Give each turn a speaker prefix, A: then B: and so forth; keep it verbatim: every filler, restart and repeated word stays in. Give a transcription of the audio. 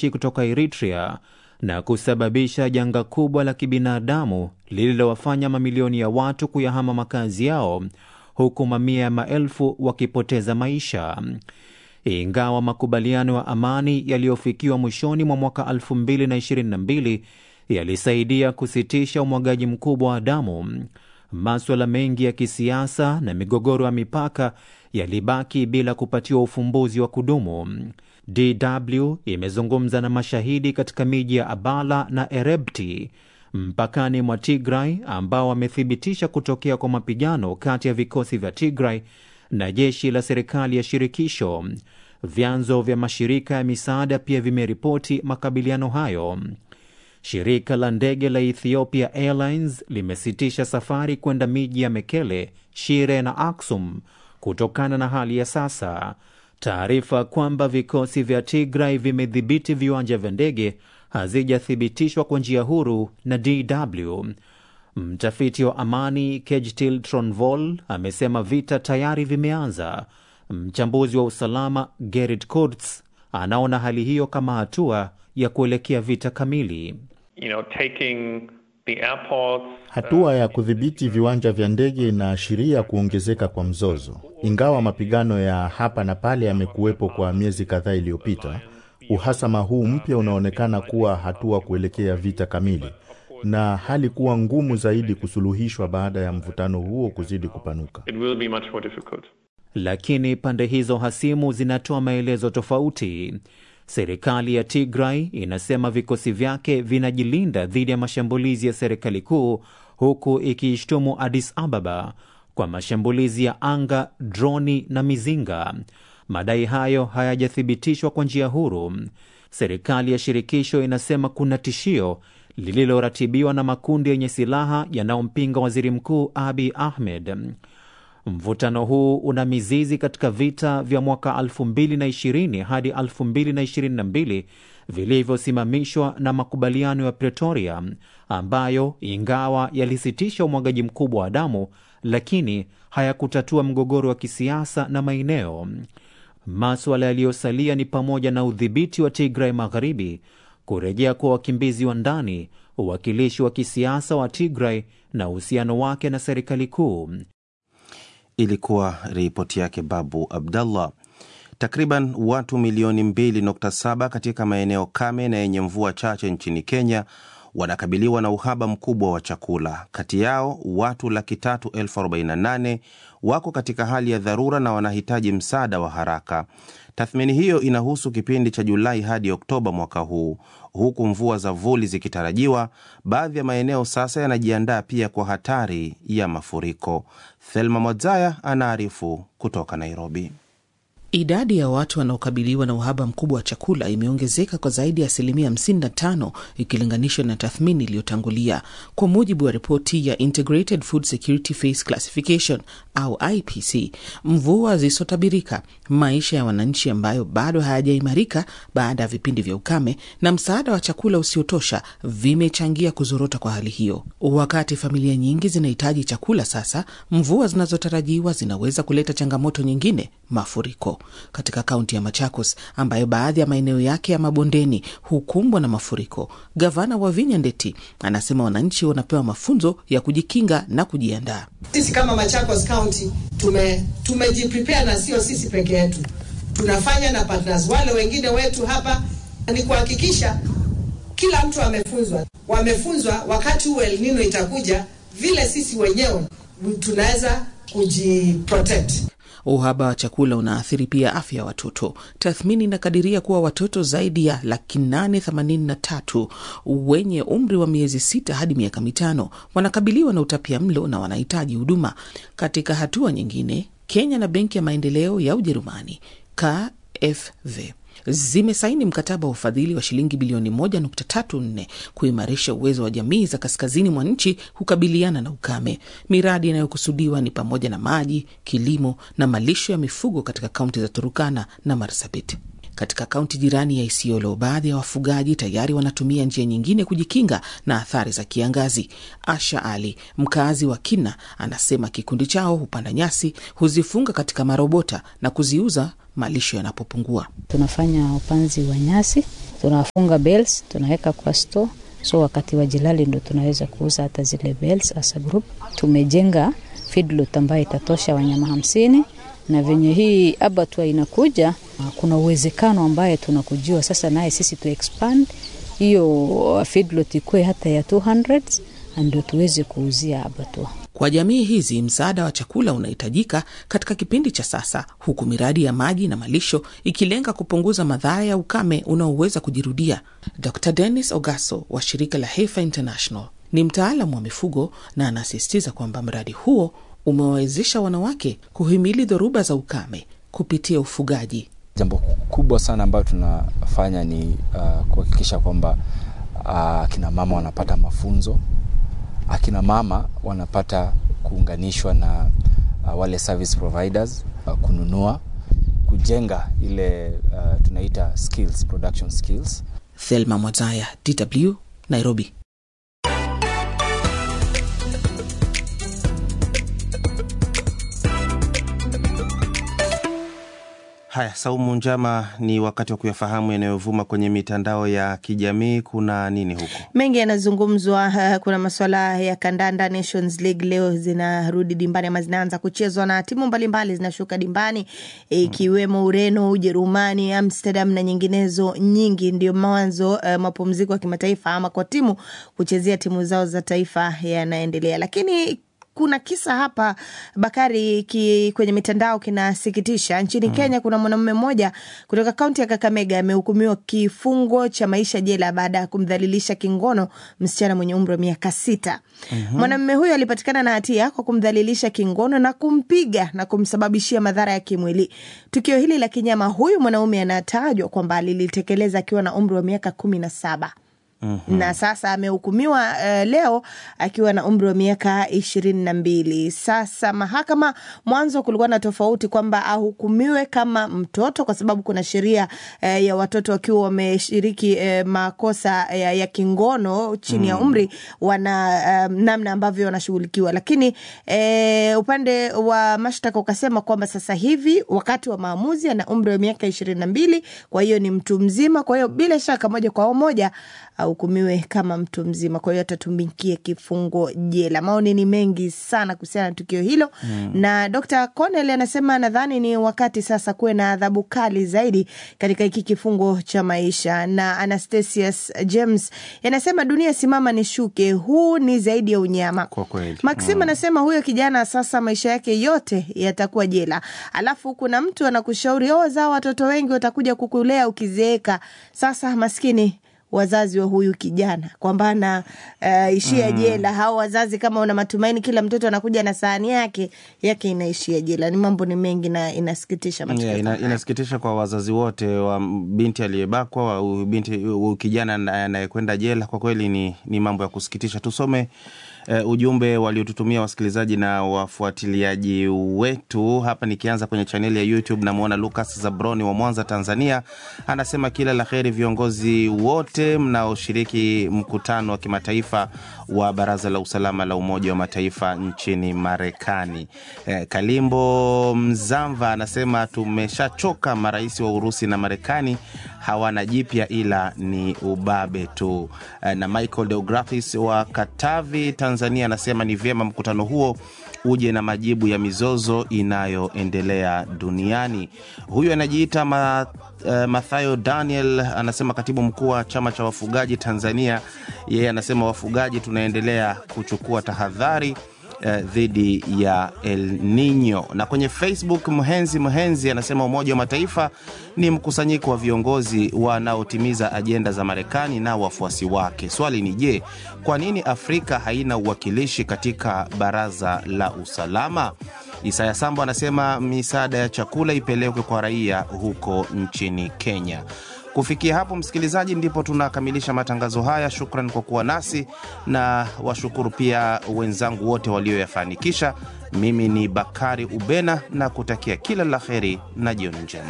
A: kijeshi kutoka Eritrea na kusababisha janga kubwa la kibinadamu lililowafanya mamilioni ya watu kuyahama makazi yao, huku mamia ya maelfu wakipoteza maisha. Ingawa makubaliano ya amani yaliyofikiwa mwishoni mwa mwaka elfu mbili na ishirini na mbili yalisaidia kusitisha umwagaji mkubwa wa damu, masuala mengi ya kisiasa na migogoro ya mipaka yalibaki bila kupatiwa ufumbuzi wa kudumu. D W imezungumza na mashahidi katika miji ya Abala na Erebti, mpakani mwa Tigray, ambao wamethibitisha kutokea kwa mapigano kati ya vikosi vya Tigray na jeshi la serikali ya shirikisho. Vyanzo vya mashirika ya misaada pia vimeripoti makabiliano hayo. Shirika la ndege la Ethiopia Airlines limesitisha safari kwenda miji ya Mekele, Shire na Aksum kutokana na hali ya sasa. Taarifa kwamba vikosi vya Tigray vimedhibiti viwanja vya ndege hazijathibitishwa kwa njia huru na D W. Mtafiti wa amani Kejtil Tronvol amesema vita tayari vimeanza. Mchambuzi wa usalama Gerrit Kurtz anaona hali hiyo kama hatua ya kuelekea vita kamili.
B: You know, taking the airports,
C: hatua ya kudhibiti viwanja vya ndege inaashiria kuongezeka kwa mzozo. Ingawa mapigano ya hapa na pale yamekuwepo kwa miezi kadhaa iliyopita, uhasama huu mpya unaonekana kuwa hatua kuelekea vita kamili, na hali kuwa ngumu zaidi kusuluhishwa baada ya mvutano huo kuzidi kupanuka.
B: It will be much more difficult.
A: Lakini pande hizo hasimu zinatoa maelezo tofauti. Serikali ya Tigray inasema vikosi vyake vinajilinda dhidi ya mashambulizi ya serikali kuu, huku ikiishtumu Addis Ababa kwa mashambulizi ya anga, droni na mizinga. Madai hayo hayajathibitishwa kwa njia huru. Serikali ya shirikisho inasema kuna tishio lililoratibiwa na makundi yenye silaha yanayompinga waziri mkuu Abiy Ahmed. Mvutano huu una mizizi katika vita vya mwaka elfu mbili na ishirini hadi elfu mbili na ishirini na mbili vilivyosimamishwa na makubaliano ya Pretoria, ambayo ingawa yalisitisha umwagaji mkubwa wa damu, lakini hayakutatua mgogoro wa kisiasa na maeneo. Masuala yaliyosalia ni pamoja na udhibiti wa Tigray Magharibi, kurejea kwa wakimbizi wa ndani, uwakilishi wa kisiasa wa Tigray na uhusiano wake na serikali kuu.
D: Ilikuwa ripoti yake Babu Abdallah. Takriban watu milioni mbili nukta saba katika maeneo kame na yenye mvua chache nchini Kenya wanakabiliwa na uhaba mkubwa wa chakula. Kati yao watu laki tatu elfu arobaini na nane wako katika hali ya dharura na wanahitaji msaada wa haraka. Tathmini hiyo inahusu kipindi cha Julai hadi Oktoba mwaka huu. Huku mvua za vuli zikitarajiwa, baadhi ya maeneo sasa yanajiandaa pia kwa hatari ya mafuriko. Thelma Mwadzaya anaarifu kutoka Nairobi.
E: Idadi ya watu wanaokabiliwa na uhaba mkubwa wa chakula imeongezeka kwa zaidi ya asilimia hamsini na tano ikilinganishwa na tathmini iliyotangulia. Kwa mujibu wa ripoti ya Integrated Food Security Phase Classification au I P C, mvua zisizotabirika, maisha ya wananchi ambayo bado hayajaimarika baada ya vipindi vya ukame, na msaada wa chakula usiotosha vimechangia kuzorota kwa hali hiyo. Wakati familia nyingi zinahitaji chakula sasa, mvua zinazotarajiwa zinaweza kuleta changamoto nyingine, mafuriko. Katika kaunti ya Machakos, ambayo baadhi ya maeneo yake ya mabondeni hukumbwa na mafuriko, gavana Wavinya Ndeti anasema wananchi wanapewa mafunzo ya kujikinga na kujiandaa.
F: Sisi kama Machakos County tume tumejiprepare, na sio sisi peke yetu. Tunafanya na partners wale wengine wetu hapa, ni kuhakikisha kila mtu amefunzwa. Wamefunzwa wakati huo El Nino itakuja, vile sisi wenyewe tunaweza kujiprotect.
E: Uhaba wa chakula unaathiri pia afya ya watoto. Tathmini inakadiria kuwa watoto zaidi ya laki nane themanini na tatu wenye umri wa miezi sita hadi miaka mitano wanakabiliwa na utapiamlo na wanahitaji huduma. Katika hatua nyingine, Kenya na Benki ya Maendeleo ya Ujerumani K F V zimesaini mkataba wa ufadhili wa shilingi bilioni moja nukta tatu nne kuimarisha uwezo wa jamii za kaskazini mwa nchi kukabiliana na ukame. Miradi inayokusudiwa ni pamoja na maji, kilimo na malisho ya mifugo katika kaunti za Turkana na Marsabit. Katika kaunti jirani ya Isiolo, baadhi ya wafugaji tayari wanatumia njia nyingine kujikinga na athari za kiangazi. Asha Ali, mkazi wa Kina, anasema kikundi chao hupanda nyasi, huzifunga katika marobota na kuziuza malisho yanapopungua.
G: Tunafanya upanzi wa nyasi, tunafunga bales, tunaweka kwa store. So wakati wa jilali ndo tunaweza kuuza hata zile bales as a group. Tumejenga feedlot ambayo itatosha wanyama hamsini, na venye hii abattoir inakuja, kuna uwezekano ambaye tunakujua sasa naye sisi tu expand hiyo feedlot ikue hata ya two hundred ndio tuweze kuuzia abattoir.
E: Kwa jamii hizi msaada wa chakula unahitajika katika kipindi cha sasa, huku miradi ya maji na malisho ikilenga kupunguza madhara ya ukame unaoweza kujirudia. Doctor Dennis Ogaso wa shirika la Heifer International ni mtaalamu wa mifugo na anasisitiza kwamba mradi huo umewawezesha wanawake kuhimili dhoruba za ukame kupitia ufugaji.
H: Jambo kubwa sana ambayo tunafanya ni uh, kuhakikisha kwamba uh, kina mama wanapata mafunzo, akina mama wanapata kuunganishwa na uh, wale service providers, uh, kununua, kujenga ile uh, tunaita skills, production skills.
E: Thelma Mwazaya, D W, Nairobi.
D: Haya, Saumu Njama, ni wakati wa kuyafahamu yanayovuma kwenye mitandao ya kijamii. Kuna nini huko?
I: Mengi yanazungumzwa. Uh, kuna masuala ya kandanda. Nations League leo zinarudi dimbani ama zinaanza kuchezwa na timu mbalimbali zinashuka dimbani, ikiwemo Ureno, Ujerumani, Amsterdam na nyinginezo nyingi. Ndio mwanzo uh, mapumziko ya kimataifa ama kwa timu kuchezea timu zao za taifa yanaendelea. Lakini kuna kisa hapa, Bakari, ki, kwenye mitandao kinasikitisha. Nchini mm. Kenya kuna mwanamume mmoja kutoka kaunti ya Kakamega amehukumiwa kifungo cha maisha jela baada ya kumdhalilisha kingono msichana mwenye umri wa miaka sita. Mm-hmm. Mwanamume huyo alipatikana na hatia kwa kumdhalilisha kingono na kumpiga na kumsababishia madhara ya kimwili. Tukio hili la kinyama, huyu mwanamume anatajwa kwamba alilitekeleza akiwa na umri wa miaka kumi na saba. Mm-hmm. Na sasa amehukumiwa uh, leo akiwa na umri wa miaka ishirini na mbili. Sasa mahakama, mwanzo kulikuwa na tofauti kwamba ahukumiwe kama mtoto kwa sababu kuna sheria uh, ya watoto wakiwa wameshiriki uh, makosa uh, ya kingono chini mm. ya umri wana uh, namna ambavyo wanashughulikiwa. Lakini uh, upande wa mashtaka ukasema kwamba sasa hivi wakati wa maamuzi ana umri wa miaka ishirini na mbili, kwa hiyo ni mtu mzima, kwa hiyo bila shaka moja kwa moja hukumiwe kama mtu mzima, kwa hiyo atatumikia kifungo jela. Maoni ni mengi sana kuhusiana na tukio hilo. Mm. Na Doctor Connell anasema nadhani ni wakati sasa kuwe na adhabu kali zaidi katika hiki kifungo cha maisha. Na Anastasius James anasema dunia simama nishuke, huu ni zaidi ya unyama.
D: Kwa kweli.
I: Maxim
D: Mm.
I: anasema huyo kijana sasa maisha yake yote yatakuwa jela. Alafu kuna mtu anakushauri, "Oh, zaa watoto wengi watakuja kukulea ukizeeka." Sasa maskini wazazi wa huyu kijana kwamba na uh, ishia mm. jela. Hao wazazi kama una matumaini kila mtoto anakuja na sahani yake yake inaishia jela. Ni mambo ni mengi na inasikitisha matukio.
D: Yeah, ina, inasikitisha kwa wazazi wote wa binti aliyebakwa, wa binti wa kijana anayekwenda jela. Kwa kweli ni ni mambo ya kusikitisha. Tusome Uh, ujumbe waliotutumia wasikilizaji na wafuatiliaji wetu. Hapa nikianza kwenye chaneli ya YouTube, na muona Lucas Zabroni wa Mwanza, Tanzania. Anasema kila la kheri viongozi wote mnaoshiriki mkutano wa kimataifa wa Baraza la Usalama la Umoja wa Mataifa nchini Marekani. Uh, Kalimbo Mzamva anasema tumeshachoka marais wa Urusi na Marekani, hawana jipya ila ni ubabe tu. Uh, na Michael Deografis wa Katavi, Tanzania anasema ni vyema mkutano huo uje na majibu ya mizozo inayoendelea duniani. Huyu anajiita ma, uh, Mathayo Daniel, anasema katibu mkuu wa chama cha wafugaji Tanzania. Yeye anasema wafugaji tunaendelea kuchukua tahadhari dhidi uh, ya El Nino. Na kwenye Facebook, Mhenzi Mhenzi anasema Umoja wa Mataifa ni mkusanyiko wa viongozi wanaotimiza ajenda za Marekani na wafuasi wake. Swali ni je, kwa nini Afrika haina uwakilishi katika Baraza la Usalama? Isaya Sambo anasema misaada ya chakula ipelekwe kwa raia huko nchini Kenya. Kufikia hapo msikilizaji, ndipo tunakamilisha matangazo haya. Shukran kwa kuwa nasi, na washukuru pia wenzangu wote walioyafanikisha. Mimi ni Bakari Ubena na kutakia kila la kheri na jioni njema.